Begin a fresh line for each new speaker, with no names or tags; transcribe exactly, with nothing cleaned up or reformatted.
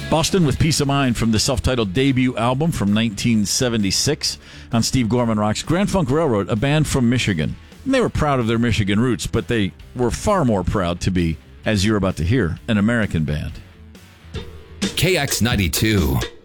Boston with Peace of Mind from the self-titled debut album from nineteen seventy-six on Steve Gorman Rocks. Grand Funk Railroad, a band from Michigan. And they were proud of their Michigan roots, but they were far more proud to be, as you're about to hear, an American band.
K X ninety-two.